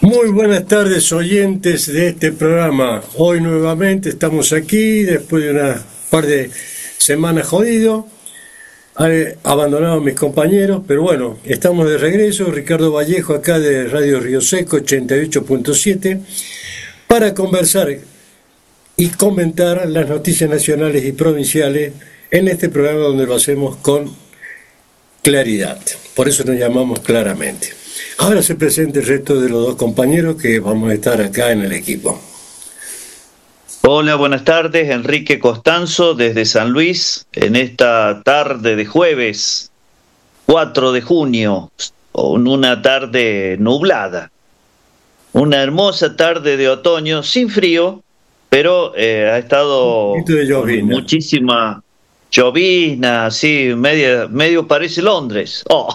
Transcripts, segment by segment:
Muy buenas tardes, oyentes de este programa. Hoy nuevamente estamos aquí después de una par de semanas jodido. He abandonado a mis compañeros, pero bueno, estamos de regreso. Ricardo Vallejo acá de Radio Río Seco 88.7 para conversar y comentar las noticias nacionales y provinciales en este programa donde lo hacemos con claridad. Por eso nos llamamos Claramente. Ahora se presenta el resto de los dos compañeros que vamos a estar acá en el equipo. Hola, buenas tardes. Enrique Costanzo desde San Luis en esta tarde de jueves 4 de junio, en una tarde nublada. Una hermosa tarde de otoño, sin frío, pero ha estado muchísima llovizna, así, medio parece Londres. Oh.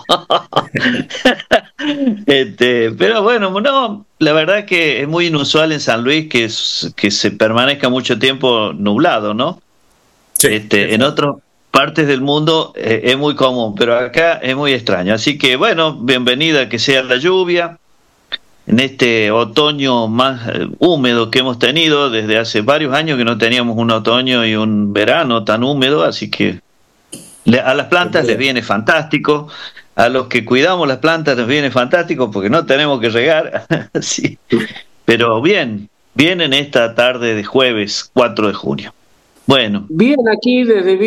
Pero bueno, no, la verdad que es muy inusual en San Luis que se permanezca mucho tiempo nublado, ¿no? Sí, En otras partes del mundo es muy común, pero acá es muy extraño. Así que bueno, bienvenida que sea la lluvia en este otoño más húmedo que hemos tenido desde hace varios años que no teníamos un otoño y un verano tan húmedo, así que a las plantas les viene fantástico, a los que cuidamos las plantas les viene fantástico porque no tenemos que regar, sí. Pero bien en esta tarde de jueves 4 de junio. Bueno. Bien aquí desde